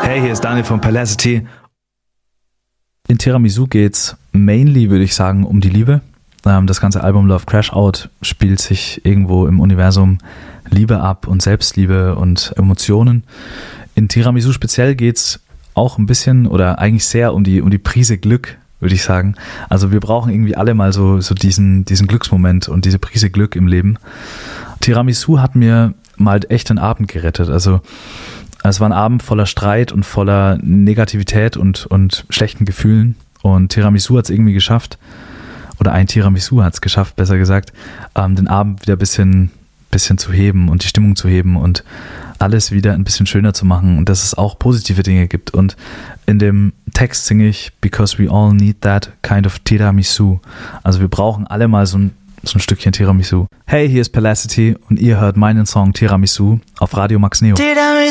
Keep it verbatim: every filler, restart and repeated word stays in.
Hey, hier ist Daniel von Palacity. In Tiramisu geht's mainly, würde ich sagen, um die Liebe. Das ganze Album Love Crash Out spielt sich irgendwo im Universum Liebe ab und Selbstliebe und Emotionen. In Tiramisu speziell geht's auch ein bisschen oder eigentlich sehr um die, um die Prise Glück, würde ich sagen. Also wir brauchen irgendwie alle mal so, so diesen, diesen Glücksmoment und diese Prise Glück im Leben. Tiramisu hat mir mal echt den Abend gerettet. Also es war ein Abend voller Streit und voller Negativität und, und schlechten Gefühlen. Und Tiramisu hat es irgendwie geschafft, oder ein Tiramisu hat es geschafft, besser gesagt, ähm, den Abend wieder ein bisschen, bisschen zu heben und die Stimmung zu heben und alles wieder ein bisschen schöner zu machen und dass es auch positive Dinge gibt. Und in dem Text singe ich, because we all need that kind of Tiramisu. Also wir brauchen alle mal so ein, so ein Stückchen Tiramisu. Hey, hier ist Palacity und ihr hört meinen Song Tiramisu auf Radio Max Neo. Tiramisu.